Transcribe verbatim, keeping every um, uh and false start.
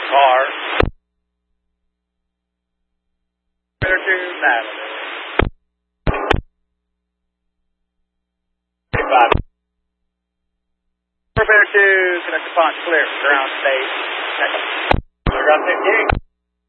car. Operator two, Natalie. five. Operator two, connect the punch, clear. Ground state. Ground fifteen.